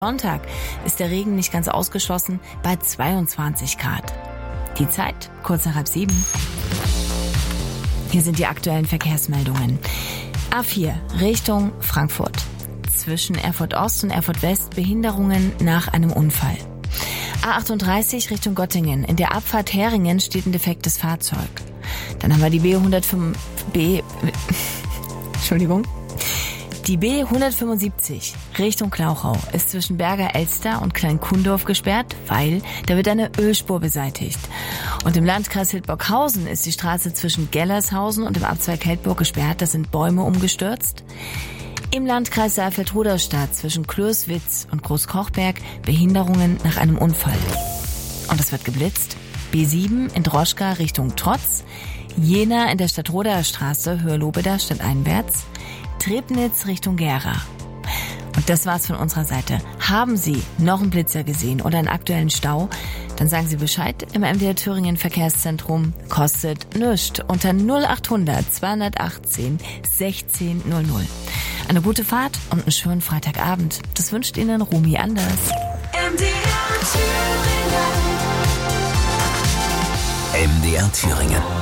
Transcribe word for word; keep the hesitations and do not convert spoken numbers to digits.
Sonntag ist der Regen nicht ganz ausgeschlossen bei zweiundzwanzig Grad. Die Zeit kurz nach halb sieben. Hier sind die aktuellen Verkehrsmeldungen. A vier Richtung Frankfurt. Zwischen Erfurt Ost und Erfurt West Behinderungen nach einem Unfall. A achtunddreißig Richtung Göttingen. In der Abfahrt Heringen steht ein defektes Fahrzeug. Dann haben wir die B hundertfünf, B, Entschuldigung. Die B hundertfünfundsiebzig Richtung Klauchau ist zwischen Berger Elster und Kleinkundorf gesperrt, weil da wird eine Ölspur beseitigt. Und im Landkreis Hildburghausen ist die Straße zwischen Gellershausen und dem Abzweig Heldburg gesperrt, da sind Bäume umgestürzt. Im Landkreis Saalfeld-Rudolstadt zwischen Klößwitz und Großkochberg Behinderungen nach einem Unfall. Und es wird geblitzt. B sieben in Droschka Richtung Trotz, Jena in der Stadtroder Straße Höhe Lobeda stadteinwärts, Trebnitz Richtung Gera. Und das war's von unserer Seite. Haben Sie noch einen Blitzer gesehen oder einen aktuellen Stau? Dann sagen Sie Bescheid im M D R Thüringen Verkehrszentrum. Kostet nichts. Unter null achthundert zweihundertachtzehn sechzehn null null. Eine gute Fahrt und einen schönen Freitagabend. Das wünscht Ihnen Rumi Anders. M D R Thüringen. M D R Thüringen.